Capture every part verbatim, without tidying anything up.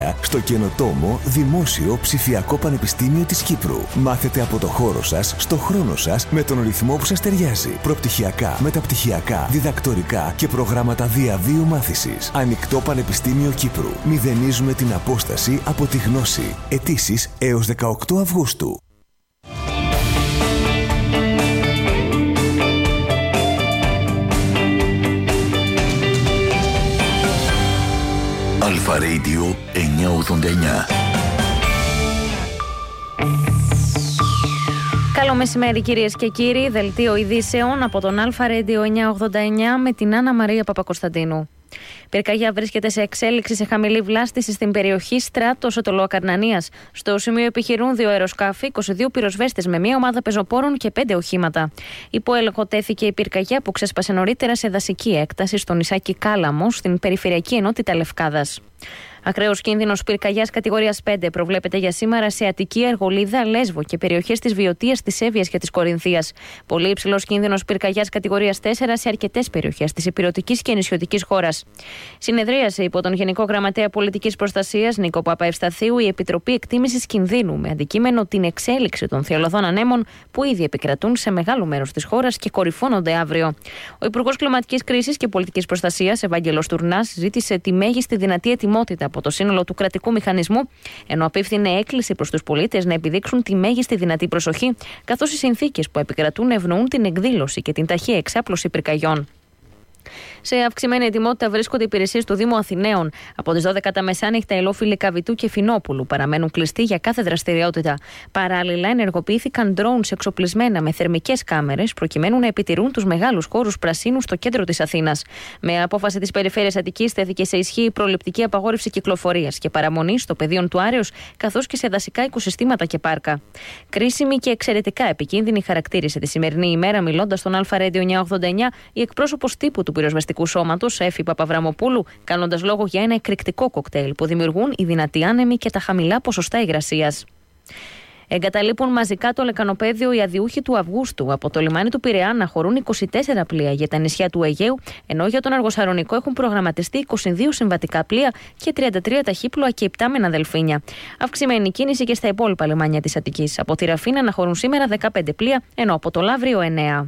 στο καινοτόμο Δημόσιο Ψηφιακό Πανεπιστήμιο της Κύπρου. Μάθετε από το χώρο σας, στο χρόνο σας, με τον ρυθμό που σας ταιριάζει. Προπτυχιακά, μεταπτυχιακά, διδακτορικά και προγράμματα διαβίου μάθησης. Ανοιχτό Πανεπιστήμιο Κύπρου. Μηδενίζουμε την απόσταση από τη γνώση. Αιτήσεις έως δεκαοκτώ Αυγούστου. Αλφα Radio εννιακόσια ογδόντα εννιά. Καλό μεσημέρι κυρίες και κύριοι, δελτίο ειδήσεων από τον Αλφα Radio εννιακόσια ογδόντα εννιά με την Άννα Μαρία Παπακοσταντίνου. Πυρκαγιά βρίσκεται σε εξέλιξη σε χαμηλή βλάστηση στην περιοχή Στράτος Οτολοακαρνανίας. Στο σημείο επιχειρούν δύο αεροσκάφη, είκοσι δύο πυροσβέστες με μία ομάδα πεζοπόρων και πέντε οχήματα. Υπό έλεγχο τέθηκε η πυρκαγιά που ξέσπασε νωρίτερα σε δασική έκταση στο νησάκι Κάλαμο, στην περιφερειακή ενότητα Λευκάδας. Ακραίος κίνδυνος πυρκαγιάς κατηγορίας πέντε προβλέπεται για σήμερα σε Αττική, Αργολίδα, Λέσβο και περιοχές της Βιωτίας, της Εύβοιας και της Κορινθίας. Πολύ υψηλός κίνδυνος πυρκαγιάς κατηγορίας τέσσερα σε αρκετές περιοχές της ηπειρωτικής και νησιωτικής χώρας. Συνεδρίασε υπό τον Γενικό Γραμματέα Πολιτικής Προστασίας Νίκο Παπαευσταθίου η Επιτροπή Εκτίμησης Κινδύνου με αντικείμενο την εξέλιξη των θειολωδών ανέμων που ήδη επικρατούν σε μεγάλο μέρος της χώρας και κορυφώνονται αύριο. Ο Υπουργός Κλιματικής Κρίσης και Πολιτικής Προστασίας Ευάγγελος Τουρνάς ζήτησε τη μέγιστη δυνατή ετοιμότητα από το σύνολο του κρατικού μηχανισμού, ενώ απίφθινε έκκληση προς τους πολίτες να επιδείξουν τη μέγιστη δυνατή προσοχή, καθώς οι συνθήκες που επικρατούν ευνοούν την εκδήλωση και την ταχεία εξάπλωση πυρκαγιών. Σε αυξημένη ετοιμότητα βρίσκονται οι υπηρεσίες του Δήμου Αθηναίων. Από τις δώδεκα τα μεσάνυχτα, οι ελόφιλοι Καβιτού και Φινόπουλου παραμένουν κλειστοί για κάθε δραστηριότητα. Παράλληλα, ενεργοποιήθηκαν drones εξοπλισμένα με θερμικές κάμερες, προκειμένου να επιτηρούν τους μεγάλους χώρους πρασίνου στο κέντρο της Αθήνας. Με απόφαση της Περιφέρειας Αττικής, τέθηκε σε ισχύ η προληπτική απαγόρευση κυκλοφορίας και παραμονή στο πεδίο του Άρεως, καθώς και σε δασικά οικοσυστήματα και πάρκα. Κρίσιμη και εξαιρετικά επικίνδυνη χαρακτήρισε τη σημερινή ημέρα, μιλώντας στον Αλφα Radio εννιακόσια ογδόντα εννιά, η εκπρόσωπος τύπου του πυροσβεστικού σώματος, Έφη Παπαβραμοπούλου, κάνοντας λόγο για ένα εκρηκτικό κοκτέιλ που δημιουργούν οι δυνατοί άνεμοι και τα χαμηλά ποσοστά υγρασίας. Εγκαταλείπουν μαζικά το λεκανοπέδιο οι αδιούχοι του Αυγούστου. Από το λιμάνι του Πειραιά να χωρούν είκοσι τέσσερα πλοία για τα νησιά του Αιγαίου, ενώ για τον Αργοσαρονικό έχουν προγραμματιστεί είκοσι δύο συμβατικά πλοία και τριάντα τρία ταχύπλοα και υπτάμενα δελφίνια. Αυξημένη κίνηση και στα υπόλοιπα λιμάνια της Αττικής. Από τη Ραφίνα να χωρούν σήμερα δεκαπέντε πλοία, ενώ από το Λαύριο εννέα.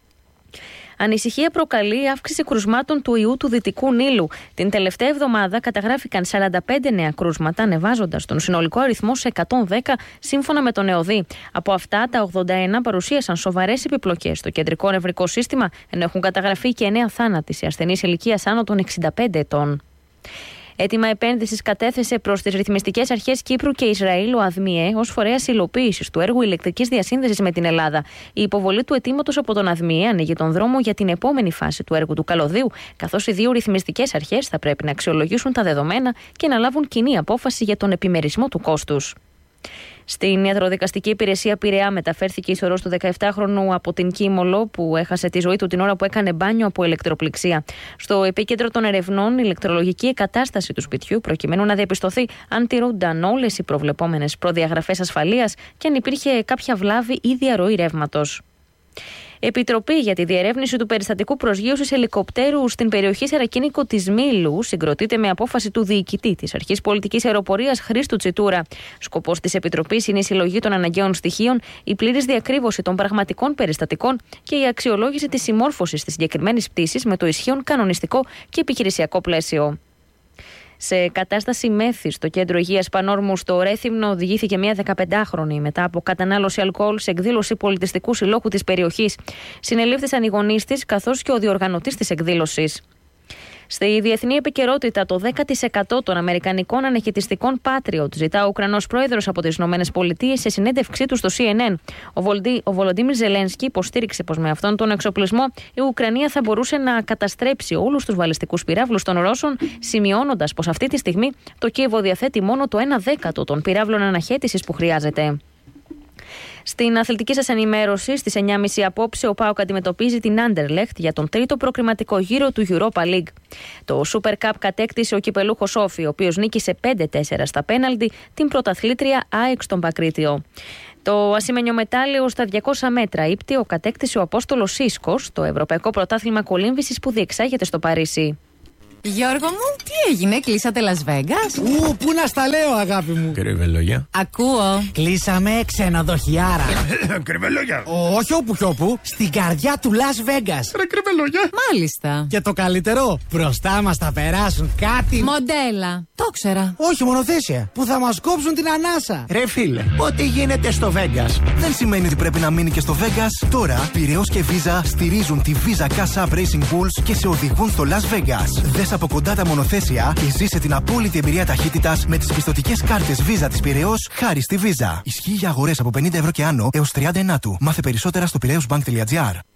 Ανησυχία προκαλεί η αύξηση κρουσμάτων του ιού του Δυτικού Νείλου. Την τελευταία εβδομάδα καταγράφηκαν σαράντα πέντε νέα κρούσματα, ανεβάζοντας τον συνολικό αριθμό σε εκατόν δέκα, σύμφωνα με τον ΕΟΔΗ. Από αυτά, τα ογδόντα ένα παρουσίασαν σοβαρές επιπλοκές στο κεντρικό νευρικό σύστημα, ενώ έχουν καταγραφεί και εννέα θάνατοι σε ασθενείς ηλικίας άνω των εξήντα πέντε ετών. Έτοιμα επένδυσης κατέθεσε προς τις ρυθμιστικές αρχές Κύπρου και Ισραήλ ο ΑΔΜΙΕ ως φορέας υλοποίησης του έργου ηλεκτρικής διασύνδεσης με την Ελλάδα. Η υποβολή του αιτήματος από τον ΑΔΜΙΕ ανοίγει τον δρόμο για την επόμενη φάση του έργου του Καλωδίου, καθώς οι δύο ρυθμιστικές αρχές θα πρέπει να αξιολογήσουν τα δεδομένα και να λάβουν κοινή απόφαση για τον επιμερισμό του κόστους. Στην ιατροδικαστική υπηρεσία Πειραιά μεταφέρθηκε η σωρός του δεκαεπτάχρονου από την Κίμολο που έχασε τη ζωή του την ώρα που έκανε μπάνιο από ηλεκτροπληξία. Στο επίκεντρο των ερευνών, η ηλεκτρολογική εκατάσταση του σπιτιού, προκειμένου να διαπιστωθεί αν τηρούνταν όλες οι προβλεπόμενες προδιαγραφές ασφαλείας και αν υπήρχε κάποια βλάβη ή διαρροή ρεύματος. Επιτροπή για τη διερεύνηση του περιστατικού προσγείωσης ελικοπτέρου στην περιοχή Σερακίνικο της Μήλου συγκροτείται με απόφαση του διοικητή της Αρχής Πολιτικής Αεροπορίας Χρήστου Τσιτούρα. Σκοπός της Επιτροπής είναι η συλλογή των αναγκαίων στοιχείων, η πλήρης διακρύβωση των πραγματικών περιστατικών και η αξιολόγηση της συμμόρφωσης της συγκεκριμένης πτήσης με το ισχύον κανονιστικό και επιχειρησιακό πλαίσιο. Σε κατάσταση μέθη στο κέντρο υγείας Πανόρμου στο Ρέθυμνο οδηγήθηκε μια δεκαπεντάχρονη μετά από κατανάλωση αλκοόλ σε εκδήλωση πολιτιστικού συλλόγου της περιοχής. Συνελήφθησαν οι γονείς της καθώς και ο διοργανωτής της εκδήλωσης. Στη διεθνή επικαιρότητα, το δέκα τοις εκατό των αμερικανικών ανεχητιστικών Patriot ζητά ο Ουκρανός πρόεδρος από τις ΗΠΑ σε συνέντευξή του στο σι εν εν. Ο, Βολντί, ο Βολοντίμιρ Ζελένσκι υποστήριξε πως με αυτόν τον εξοπλισμό η Ουκρανία θα μπορούσε να καταστρέψει όλους τους βαλιστικούς πυράβλους των Ρώσων, σημειώνοντας πως αυτή τη στιγμή το Κίεβο διαθέτει μόνο το ένα δέκατο των πυράβλων αναχέτησης που χρειάζεται. Στην αθλητική σας ενημέρωση, στις εννιά και μισή απόψε, ο ΠΑΟΚ αντιμετωπίζει την Άντερλεχτ για τον τρίτο προκριματικό γύρο του Europa League. Το Super Cup κατέκτησε ο κυπελούχος Όφη, ο οποίος νίκησε πέντε τέσσερα στα πέναλτι την πρωταθλήτρια ΑΕΚ στον Πακρίτιο. Το ασημένιο μετάλλιο στα διακόσια μέτρα ύπτιο κατέκτησε ο Απόστολος Σίσκος στο Ευρωπαϊκό Πρωτάθλημα Κολύμβησης που διεξάγεται στο Παρίσι. Γιώργο μου, τι έγινε, κλείσατε Las Vegas? Ου, πού να στα λέω, αγάπη μου. Κρυβελόγια. Ακούω. Κλείσαμε ξενοδοχιάρα. Κρυβελόγια. Όχι όπου κι όπου, στην καρδιά του Las Vegas. Ρε κρυβελόγια. Μάλιστα. Και το καλύτερο, μπροστά μας θα περάσουν κάτι. Μοντέλα. Το ξέρα. Όχι μονοθέσια, που θα μας κόψουν την ανάσα. Ρε φίλε, ό,τι γίνεται στο Vegas δεν σημαίνει ότι πρέπει να μείνει και στο Vegas. Τώρα, Πειραιώς και Visa στηρίζουν τη Visa Cash App Racing Bulls και σε οδηγούν στο Las Vegas. Δες από κοντά τα μονοθέσια και ζήσε την απόλυτη εμπειρία ταχύτητας με τις πιστωτικές κάρτες Visa της Πειραιώς χάρη στη Visa. Ισχύει για αγορές από πενήντα ευρώ και άνω έως τριάντα ενάτου. Μάθε περισσότερα στο πειραιώσμπανκ τελεία τζι άρ.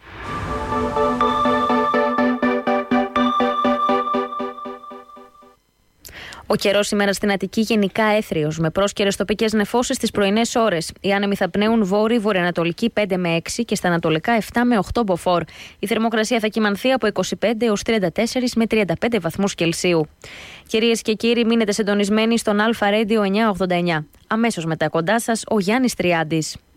Ο καιρός σήμερα στην Αττική γενικά έθριος, με πρόσκαιρες τοπικές νεφώσεις τις πρωινές ώρες. Οι άνεμοι θα πνέουν βόρειο-βορειοανατολική πέντε με έξι και στα ανατολικά επτά με οκτώ μποφόρ. Η θερμοκρασία θα κυμανθεί από είκοσι πέντε έως τριάντα τέσσερα με τριάντα πέντε βαθμούς Κελσίου. Κυρίες και κύριοι, μείνετε συντονισμένοι στον Αλφα Radio εννιακόσια ογδόντα εννιά. Αμέσως μετά κοντά σας ο Γιάννης Τριάντης.